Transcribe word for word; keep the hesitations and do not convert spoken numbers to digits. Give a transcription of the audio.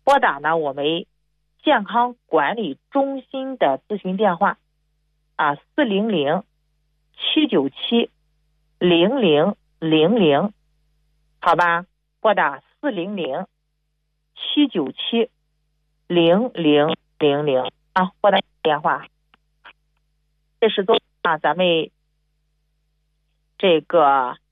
拨打呢我们健康管理中心的咨询电话啊，四零零七九七零零零零，好吧，拨打四零零七九七零零零零啊，拨打电话。这是做啊咱们这个